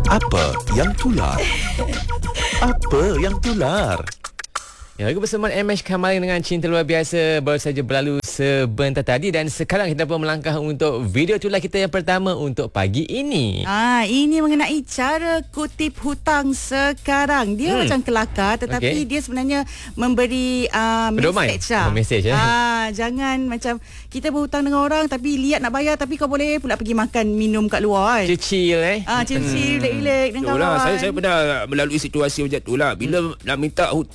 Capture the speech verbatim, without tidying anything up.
Apa yang tular? Apa yang tular? Ya, lagu bersama M H Kamal dengan Cinta Luar Biasa baru saja berlalu sebentar tadi, dan sekarang kita pun melangkah untuk video tular kita yang pertama untuk pagi ini. Ah, ini mengenai cara kutip hutang sekarang. Dia hmm. macam kelakar, tetapi okay. dia sebenarnya memberi uh, message lah. Oh, message, eh? Ah, jangan macam kita berhutang dengan orang tapi lihat nak bayar, tapi kau boleh pula pergi makan minum kat luar kan. Chill eh. Ah, chill-chill, relax-relax dengan kawan. Saya saya pernah melalui situasi macam tu lah. Bila hmm. nak minta hutang